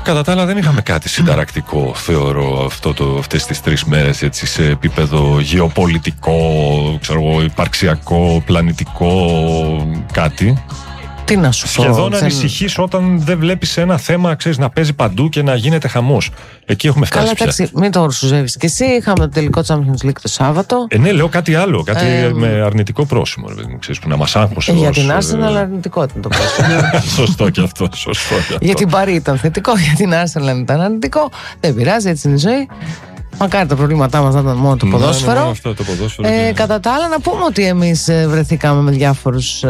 Κατά τα άλλα δεν είχαμε κάτι συνταρακτικό, θεωρώ, αυτές τις 3 μέρες, έτσι, σε επίπεδο γεωπολιτικό, ξέρω εγώ, υπαρξιακό, πλανητικό, κάτι. Τι να σου πω. Σχεδόν ανησυχείς όταν δεν βλέπεις ένα θέμα, ξέρεις, να παίζει παντού και να γίνεται χαμός. Εκεί έχουμε φτάσει. Καλά, εντάξει, μην το ορσουζεύεις και εσύ. Είχαμε το τελικό Champions League το Σάββατο. Ναι, λέω κάτι άλλο. Κάτι με αρνητικό πρόσημο. Ξέρεις, που να μας άγχωσε. Για την Arsenal αρνητικό ήταν το πρόσημο. Σωστό και αυτό. Για την Παρί ήταν θετικό, για την Arsenal ήταν αρνητικό. Δεν πειράζει, έτσι είναι η ζωή. Μακάρι τα προβλήματά μας να ήταν μόνο το ποδόσφαιρο. Αυτό το ποδόσφαιρο κατά τα άλλα, να πούμε ότι εμείς βρεθήκαμε με διάφορους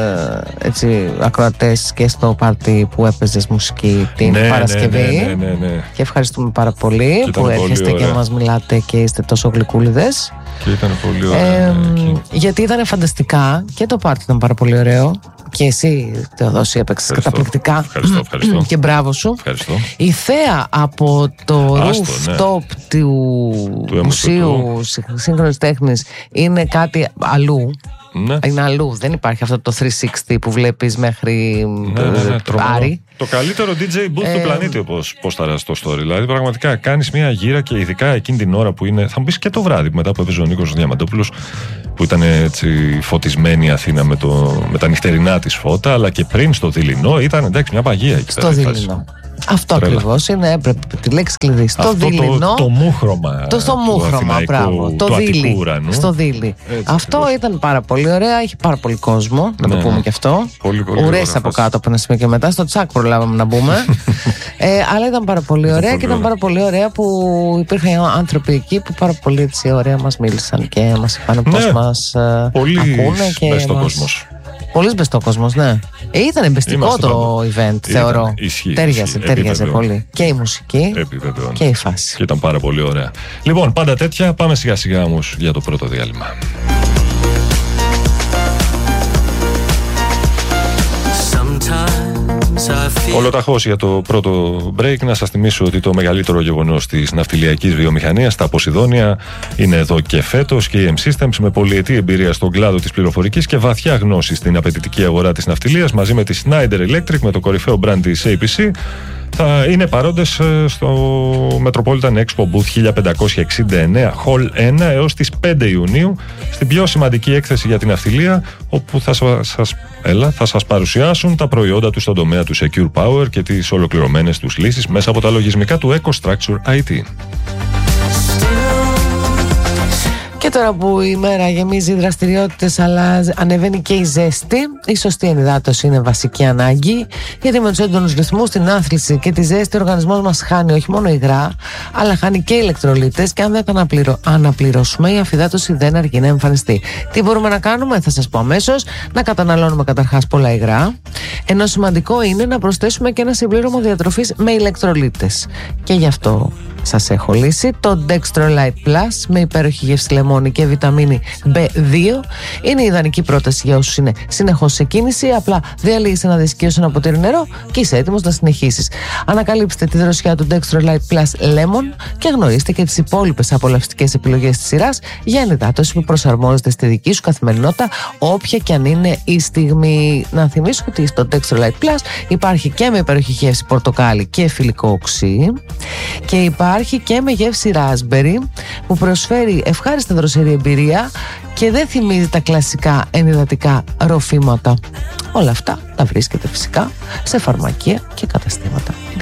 ακροατές και στο πάρτι που έπαιζες μουσική την Παρασκευή. Ναι. Και ευχαριστούμε πάρα πολύ που έρχεστε και μας μιλάτε και είστε τόσο γλυκούλιδες. Και ήταν πολύ ωραία. Γιατί ήταν φανταστικά και το πάρτι ήταν πάρα πολύ ωραίο. Και εσύ, Θεοδόση, έπαιξες καταπληκτικά. Ευχαριστώ. Και μπράβο σου. Ευχαριστώ. Η θέα από το rooftop του Μουσείου Σύγχρονης Τέχνης είναι κάτι αλλού. Ναι. Είναι αλλού. Δεν υπάρχει αυτό το 360 που βλέπεις μέχρι Άρη. Το καλύτερο DJ booth του πλανήτη, όπως ποστάρας στο story. Δηλαδή, πραγματικά κάνεις μια γύρα και ειδικά εκείνη την ώρα που είναι. Θα μου πεις και το βράδυ μετά που έπαιζε ο Νίκος Διαμαντόπουλος, που ήταν έτσι φωτισμένη η Αθήνα με τα νυχτερινά της φώτα, αλλά και πριν στο Δειλινό ήταν εντάξει μια παγία εκεί στο Δειλινό. Αυτό ακριβώς είναι, έπρεπε τη λέξη κλειδί. Στο Δειλινό. Το μούχρωμα. Το μούχρωμα, μπράβο. Το Δείλι. Στο Δείλι. Αυτό ήταν πάρα πολύ ωραία. Είχε πάρα πολύ κόσμο, να το πούμε και αυτό. Ουρές από κάτω από ένα σημείο και μετά. Στο τσάκ προλάβαμε να μπούμε. Αλλά ήταν πάρα πολύ ωραία και ήταν πάρα πολύ ωραία που υπήρχαν άνθρωποι εκεί που πάρα πολύ έτσι ωραία μας μίλησαν και μας είπαν πώς μας ακούνε και μας. Πολύ μπεστόκοσμος, ναι. Ήταν εμπεστικό το event, θεωρώ. Τέριαζε πολύ. Και η μουσική και η φάση. Και ήταν πάρα πολύ ωραία. Λοιπόν, πάντα τέτοια. Πάμε σιγά σιγά όμως για το πρώτο διάλειμμα. Ολοταχώς για το πρώτο break, να σας θυμίσω ότι το μεγαλύτερο γεγονός της ναυτιλιακής βιομηχανίας, τα Ποσειδόνια, είναι εδώ και φέτος και η M-Systems, με πολυετή εμπειρία στον κλάδο της πληροφορικής και βαθιά γνώση στην απαιτητική αγορά της ναυτιλίας, μαζί με τη Schneider Electric, με το κορυφαίο brand της APC, θα είναι παρόντες στο Metropolitan Expo Booth 1569 Hall 1 έως τις 5 Ιουνίου, στην πιο σημαντική έκθεση για την ναυτιλία, όπου θα σας παρουσιάσουν τα προϊόντα τους στον τομέα του Secure Power και τις ολοκληρωμένες τους λύσεις μέσα από τα λογισμικά του EcoStruxure IT. Και τώρα που η μέρα γεμίζει δραστηριότητες, αλλά ανεβαίνει και η ζέστη, η σωστή ενυδάτωση είναι βασική ανάγκη, γιατί με τους έντονους ρυθμούς, την άθληση και τη ζέστη, ο οργανισμός μας χάνει όχι μόνο υγρά, αλλά χάνει και ηλεκτρολίτες, και αν δεν τα αναπληρώσουμε, η αφυδάτωση δεν αργεί να εμφανιστεί. Τι μπορούμε να κάνουμε, θα σας πω αμέσως. Να καταναλώνουμε καταρχάς πολλά υγρά, ενώ σημαντικό είναι να προσθέσουμε και ένα συμπλήρωμα διατροφής με ηλεκτρολίτες. Και γι' αυτό σας έχω λύσει το Dextrolite Plus με υπέροχη γεύση λεμόνι και βιταμίνη B2. Είναι η ιδανική πρόταση για όσους είναι συνεχώς σε κίνηση. Απλά διαλύεις ένα δισικείο σε ένα ποτήρι νερό και είσαι έτοιμος να συνεχίσεις. Ανακαλύψτε τη δροσιά του Dextrolite Plus Lemon και γνωρίστε και τις υπόλοιπες απολαυστικές επιλογές της σειράς για ενυδάτωση που προσαρμόζεται στη δική σου καθημερινότητα, όποια και αν είναι η στιγμή. Να θυμίσω ότι στο Dextrolite Plus υπάρχει και με υπέροχη γεύση πορτοκάλι και φιλικό οξύ, και υπάρχει και με γεύση raspberry που προσφέρει ευχάριστη δροσερή εμπειρία και δεν θυμίζει τα κλασικά ενυδατικά ροφήματα. Όλα αυτά τα βρίσκεται φυσικά σε φαρμακεία και καταστήματα.